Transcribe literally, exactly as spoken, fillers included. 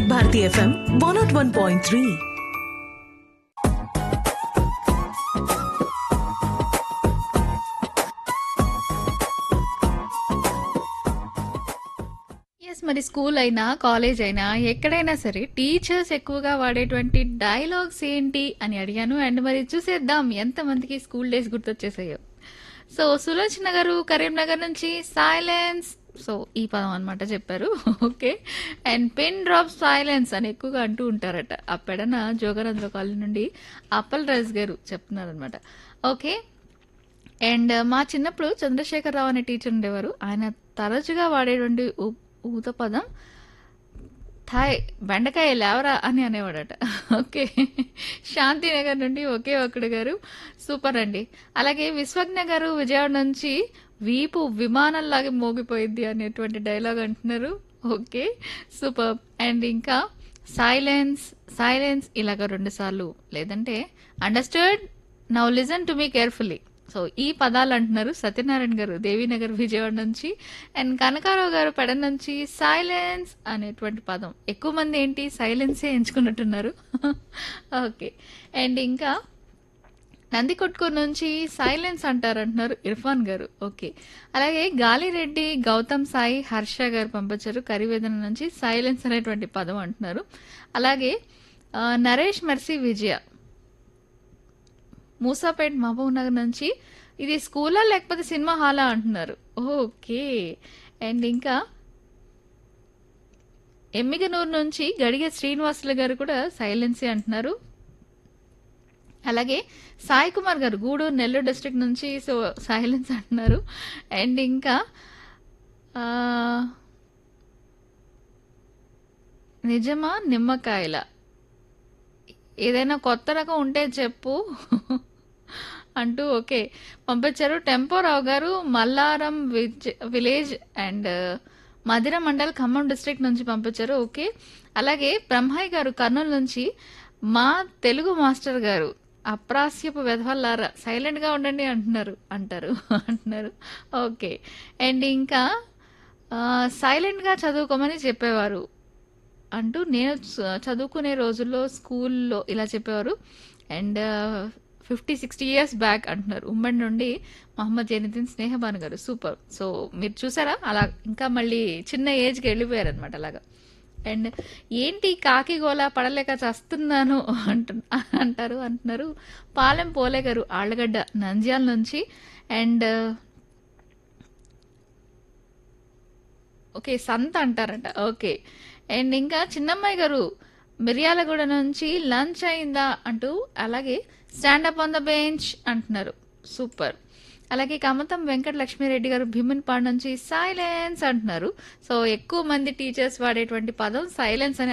Vividh Bharati FM one not one point three. Yes మరి school అయినా college అయినా ఎక్కడైనా సరే టీచర్స్ ఎక్కువగా వాడేటువంటి డైలాగ్స్ ఏంటి అని అడిగాను. అండ్ మరి చూసేద్దాం ఎంతమందికి స్కూల్ డేస్ గుర్తొచ్చేసాయో. సో సులోచన గారు కరీంనగర్ నుంచి సైలెన్స్, సో ఈ పదం అనమాట చెప్పారు. Okay. And pen drop silence అని ఎక్కువగా అంటూ ఉంటారట. ఆ పెడన జోగానంద్ర కాలనీ నుండి అప్పల్ రాజ్ గారు చెప్తున్నారనమాట. ఓకే. అండ్ మా చిన్నప్పుడు చంద్రశేఖరరావు అనే టీచర్ ఉండేవారు. ఆయన తరచుగా వాడేటువంటి ఊ- ఊత పదం థాయ్ బెండకాయ లేవరా అని అనేవాడట. ఓకే. శాంతినగర్ నుండి ఒకే ఒక్కడు గారు సూపర్ అండి. అలాగే విశ్వజ్ఞ గారు విజయవాడ నుంచి వీపు విమానంలాగే మోగిపోయింది అనేటువంటి డైలాగ్ అంటున్నారు. Okay super. అండ్ ఇంకా సైలెన్స్ సైలెన్స్ ఇలాగ రెండు సార్లు, లేదంటే understood now listen to me carefully. So ఈ పదాలు అంటున్నారు సత్యనారాయణ గారు దేవీనగర్ విజయవాడ నుంచి. అండ్ కనకారావు గారు పెడ నుంచి సైలెన్స్ అనేటువంటి పదం ఎక్కువ మంది ఏంటి సైలెన్సే ఎంచుకున్నట్టున్నారు. ఓకే. అండ్ ఇంకా నందికొట్కూరు నుంచి సైలెన్స్ అంటారంటున్నారు ఇర్ఫాన్ గారు. ఓకే. అలాగే గాలిరెడ్డి గౌతమ్ సాయి హర్ష గారు పంపించారు కరివేదన నుంచి సైలెన్స్ అనేటువంటి పదం అంటున్నారు. అలాగే ఆ, నరేష్ మెర్సీ విజయ మూసాపేట్ మహబూబ్ నగర్ నుంచి ఇది స్కూలా లేకపోతే సినిమా హాలా అంటున్నారు. ఓకే. అండ్ ఇంకా ఎమ్మిగనూరు నుంచి గడిగే శ్రీనివాసులు గారు కూడా సైలెన్సీ అంటున్నారు. అలాగే సాయి కుమార్ గారు గూడూరు నెల్లూరు డిస్ట్రిక్ట్ నుంచి సో సైలెన్స్ అంటున్నారు. అండ్ ఇంకా ఆ, నిజమా నిమ్మకాయల ఏదైనా కొత్త రకం ఉంటే చెప్పు అంటూ ఓకే పంపించారు. టెంపోరావు గారు మల్లారం విజ్ village and Madhira mandal Khammam district నుంచి పంపించారు. ఓకే. అలాగే బ్రహ్మయ్య గారు కర్నూలు నుంచి మా తెలుగు మాస్టర్ గారు అప్రాస్యపు వెధవల్లారా సైలెంట్ గా ఉండండి అంటున్నారు అంటారు అంటున్నారు. ఓకే. అండ్ ఇంకా సైలెంట్ గా చదువుకోమని చెప్పేవారు అంటూ నేను చ- చదువుకునే రోజుల్లో స్కూల్లో ఇలా చెప్పేవారు. And fifty sixty years back అంటున్నారు ఉమ్మడి నుండి మహమ్మద్ జైనుద్దీన్ స్నేహబాను గారు. సూపర్. సో మీరు చూసారా అలా ఇంకా మళ్ళీ చిన్న ఏజ్కి వెళ్ళిపోయారు అనమాట అలాగా. అండ్ ఏంటి కాకి గోల పడలేక చస్తున్నాను అంటు అంటారు అంటున్నారు పాలెం పోలే గారు ఆళ్ళగడ్డ నంద్యాల నుంచి. అండ్ ఓకే సంత అంటారంట. ఓకే. అండ్ ఇంకా చిన్నమ్మాయి గారు మిర్యాలగూడ నుంచి లంచ్ అయిందా అంటూ, అలాగే స్టాండప్ ఆన్ ద బెంచ్ అంటున్నారు. సూపర్. అలాగే కమతం వెంకట లక్ష్మీరెడ్డి గారు భీమన్పాడు నుంచి సైలెన్స్ అంటున్నారు. సో ఎక్కువ మంది టీచర్స్ వాడేటువంటి పదం సైలెన్స్ అని